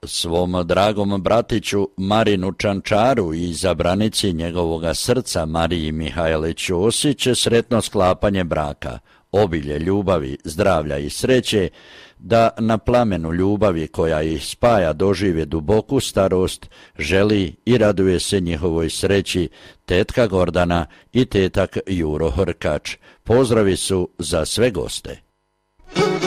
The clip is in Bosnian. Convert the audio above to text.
svom dragom bratiću Marinu Čančaru i zabranici njegovoga srca Mariji Mihajle Ćosić sretno sklapanje braka, obilje ljubavi, zdravlja i sreće, da na plamenu ljubavi koja ih spaja dožive duboku starost, želi i raduje se njihovoj sreći tetka Gordana i tetak Juro Hrkač. Pozdravi su za sve goste.